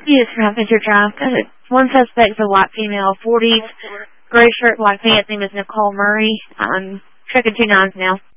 Yes, ma'am. Enter drive. One suspect is a white female, 40s, gray shirt, black pants. Name is Nicole Murray. I'm checking 2 9s now.